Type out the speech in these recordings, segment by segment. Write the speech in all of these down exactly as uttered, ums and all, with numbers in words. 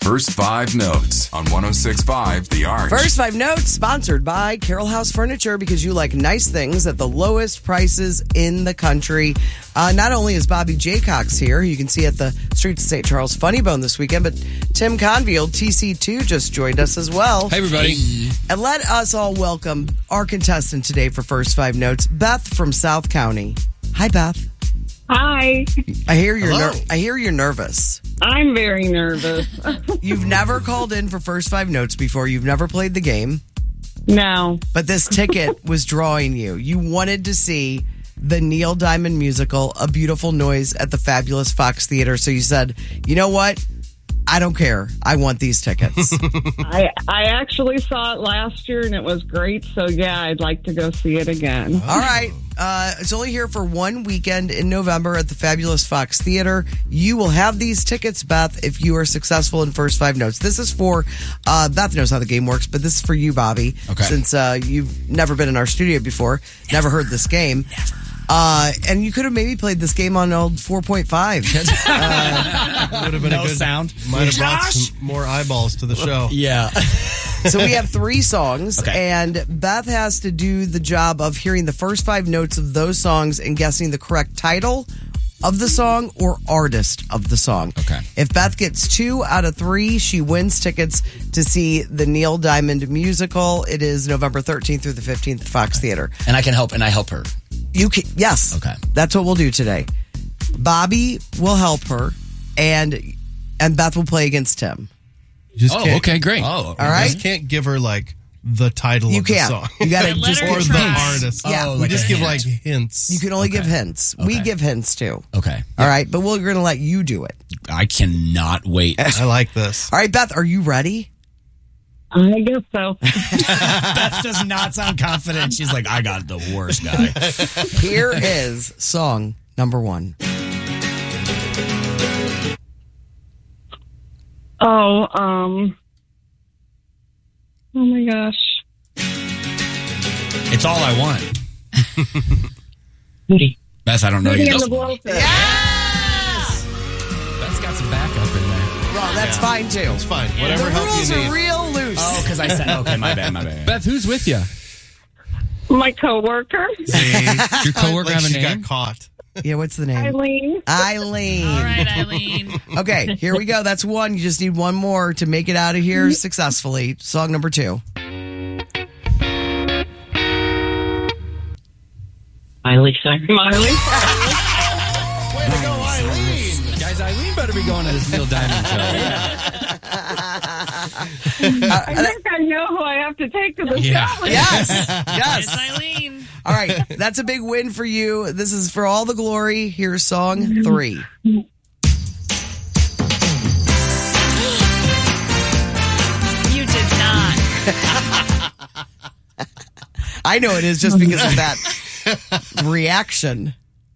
First Five Notes on one oh six point five The Arch. First Five Notes, sponsored by Carroll House Furniture, because you like nice things at the lowest prices in the country. Uh, not only is Bobby Jaycox here, you can see at the Streets of Saint Charles Funny Bone this weekend, but Tim Confield, T C two, just joined us as well. Hey, everybody. Hey. And let us all welcome our contestant today for First Five Notes, Beth from South County. Hi, Beth. Hi. I hear you're ner- I hear you're nervous. I'm very nervous. You've never called in for First Five Notes before. You've never played the game. No. But this ticket was drawing you. You wanted to see the Neil Diamond musical, A Beautiful Noise, at the Fabulous Fox Theater. So you said, you know what? I don't care. I want these tickets. I I actually saw it last year and it was great. So yeah, I'd like to go see it again. All right. Uh, it's only here for one weekend in November at the Fabulous Fox Theater. You will have these tickets, Beth, if you are successful in First Five Notes. This is for, uh, Beth knows how the game works, but this is for you, Bobby. Okay. Since uh, you've never been in our studio before, never, never heard this game. Never. Uh, and you could have maybe played this game on old four point five. uh, would have been no a good sound. Might have brought some more eyeballs to the show. Yeah. So we have three songs, okay. and Beth has to do the job of hearing the first five notes of those songs and guessing the correct title of the song or artist of the song. Okay. If Beth gets two out of three, she wins tickets to see the Neil Diamond musical. It is November thirteenth through the fifteenth at Fox Theater. And I can help, and I help her. You can, yes. Okay. That's what we'll do today. Bobby will help her, and and Beth will play against Tim. You just oh, can't, okay, great. Oh, all right. You just can't give her like the title You of can't. the song. You got to Let just her or get the hints. artist. Yeah. Oh, we like just a give hint. like hints. You can only Okay. give hints. We Okay. give hints too. Okay. All right, but we're going to let you do it. I cannot wait. I like this. All right, Beth, are you ready? I guess so. Beth does not sound confident. She's like, I got the worst guy. Here is song number one. Oh, um. Oh my gosh. It's all I want. Beth, I don't know Beauty you. and the Blowfish. Yes! Beth's got some backup in there. Well, that's fine too. It's fine. Whatever The help rules you need. are real loose. Oh, because I said, okay, my bad, my bad. Beth, who's with you? My coworker, Your coworker like have a she name? got caught. Yeah, what's the name? Eileen. Eileen. All right, Eileen. Okay, here we go. That's one. You just need one more to make it out of here successfully. Song number two. Miley Cyrus. Miley. Way to go, Eileen. Guys, Eileen better be going to this Neil Diamond show. I think I know who I have to take to the Yeah. show. Yes. It's Yes. Eileen. All right. That's a big win for you. This is for all the glory. Here's song three. You did not. I know it is just because of that reaction.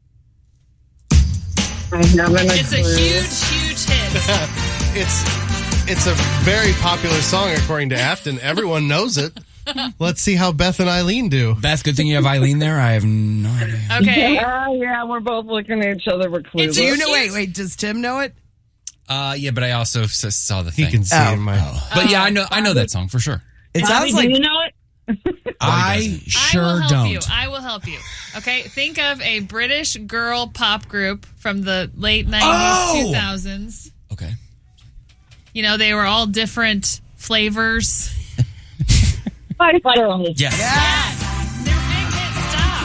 I haven't a It's a clue. huge, huge hit. It's it's a very popular song according to Afton. Everyone knows it. Let's see how Beth and Eileen do. Beth, good thing you have Eileen there. I have no idea. Okay. Uh, yeah, we're both looking at each other. We're clueless. Do you know? Wait, wait. Does Tim know it? Uh, yeah, but I also s- saw the He thing. can see Oh. in my. But yeah, I know I know that song for sure. It Bobby, sounds like do you know it? I I sure will help don't. you. I will help you. Okay, think of a British girl pop group from the late nineties, Oh! two thousands. Okay. You know, they were all different flavors. Spice Girls. Yes. Yes! They're big hit. Stop.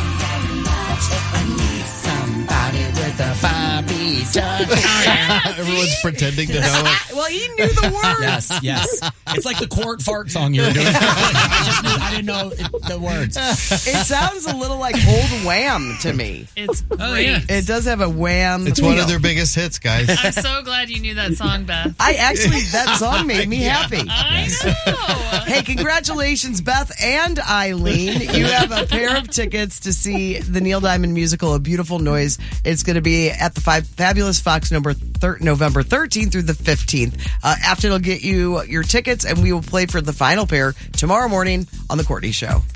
Somebody with a Bobby touch. Everyone's pretending to know it. well, he knew the word. Yes, yes. It's like the court fart song you were doing. I just knew, I didn't know it, the words. It sounds a little like Old Wham to me. It's great. Oh, yeah. It does have a wham. It's feel. one of their biggest hits, guys. I'm so glad you knew that song, Beth. I actually, that song made me happy. I know. Hey, congratulations, Beth and Eileen. You have a pair of tickets to see the Neil Diamond musical, A Beautiful Noise. It's going to be at the five, Fabulous Fox number thir- November thirteenth through the fifteenth. Uh, Afton will get you your tickets, and we will play for the final pair tomorrow morning on The Courtney Show.